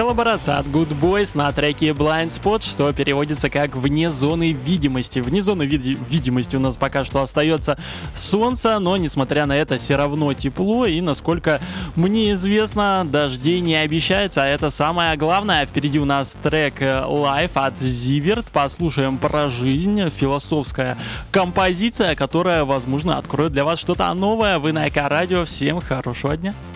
Коллаборация от Good Boys на треке Blind Spot, что переводится как «вне зоны видимости». Вне зоны видимости у нас пока что остается солнце, но несмотря на это все равно тепло, и насколько мне известно, дождей не обещается, а это самое главное. Впереди у нас трек Life от Zivert. Послушаем про жизнь, философская композиция, которая, возможно, откроет для вас что-то новое. Вы на ЭК Радио. Всем хорошего дня.